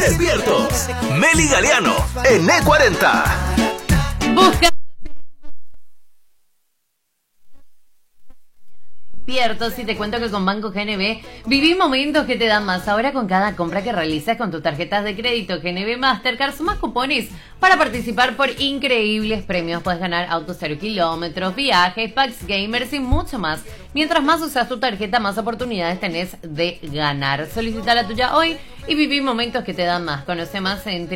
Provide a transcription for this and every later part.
Despiertos. Meli Galeano en E40. Busca Despiertos y te cuento que con Banco GNB viví momentos que te dan más. Ahora con cada compra que realizas con tus tarjetas de crédito GNB Mastercard sumas cupones para participar por increíbles premios. Puedes ganar autos 0 kilómetros, viajes, packs gamers y mucho más. Mientras más usas tu tarjeta, más oportunidades tenés de ganar. Solicita la tuya hoy y viví momentos que te dan más. Conoce más en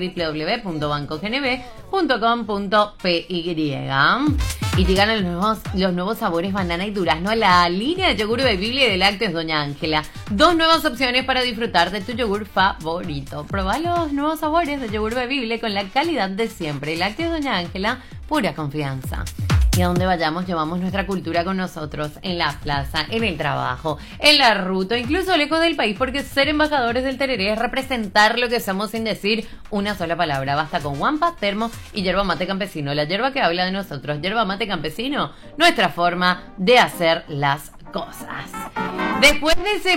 www.bancognb.com.py. Y llegan los nuevos sabores banana y durazno a la línea de yogur bebible de lácteos Doña Ángela. 2 nuevas opciones para disfrutar de tu yogur favorito. Probá los nuevos sabores de yogur bebible con la calidad de siempre. Lácteos Doña Ángela, pura confianza. Y a donde vayamos llevamos nuestra cultura con nosotros, en la plaza, en el trabajo, en la ruta, incluso lejos del país, porque ser embajadores del tereré es representar lo que somos sin decir una sola palabra. Basta con guampa, termo y yerba mate campesino, la yerba que habla de nosotros. Yerba mate campesino, nuestra forma de hacer las cosas. Después de ese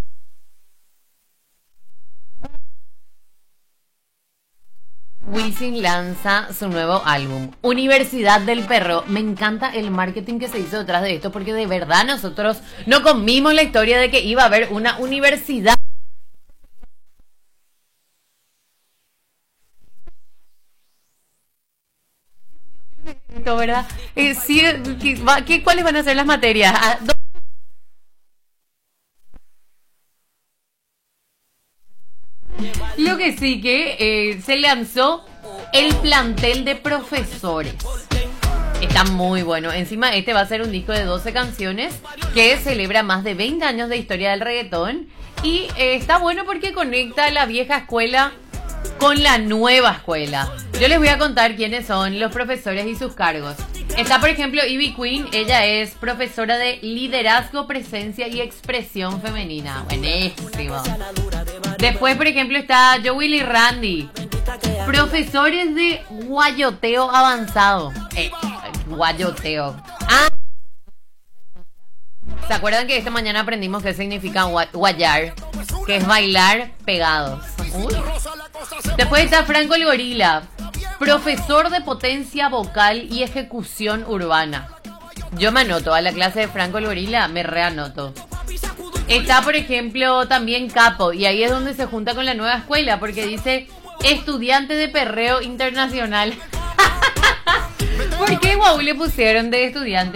Wisin lanza su nuevo álbum, Universidad del Perro. Me encanta el marketing que se hizo detrás de esto, porque de verdad nosotros no comimos la historia de que iba a haber una universidad. ¿Verdad? Sí, ¿cuáles van a ser las materias? Lo que sí que se lanzó el plantel de profesores. Está muy bueno. Encima este va a ser un disco de 12 canciones que celebra más de 20 años de historia del reggaetón. Y está bueno porque conecta la vieja escuela con la nueva escuela. Yo les voy a contar quiénes son los profesores y sus cargos. Está, por ejemplo, Ivy Queen. Ella es profesora de liderazgo, presencia y expresión femenina. Buenísimo. Después, por ejemplo, está Joel y Randy, profesores de guayoteo avanzado. Guayoteo. ¿Se acuerdan que esta mañana aprendimos qué significa guayar? Que es bailar pegados. Uy. Después está Franco el Gorila, profesor de potencia vocal y ejecución urbana. Yo me anoto a la clase de Franco el Gorila, me reanoto. Está, por ejemplo, también Capo, y ahí es donde se junta con la nueva escuela, porque dice estudiante de perreo internacional. ¿Por qué guau le pusieron de estudiante?